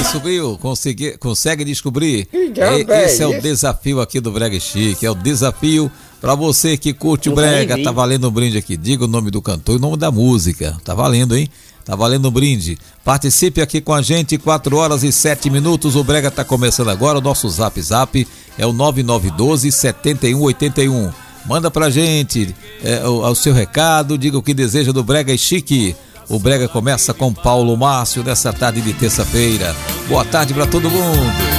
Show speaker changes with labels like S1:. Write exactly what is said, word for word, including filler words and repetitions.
S1: Subiu, consegui, consegue descobrir? É, esse é o desafio aqui do Brega Chique, é o desafio pra você que curte o Brega. Tá valendo um brinde aqui, diga o nome do cantor e o nome da música, tá valendo, hein? Tá valendo um brinde. Participe aqui com a gente, quatro horas e sete minutos, o Brega tá começando agora, o nosso Zap Zap é o nove nove um dois, sete um oito um. Manda pra gente é, o, o seu recado, diga o que deseja do Brega Chique. O Brega começa com Paulo Márcio nessa tarde de terça-feira. Boa tarde pra todo mundo.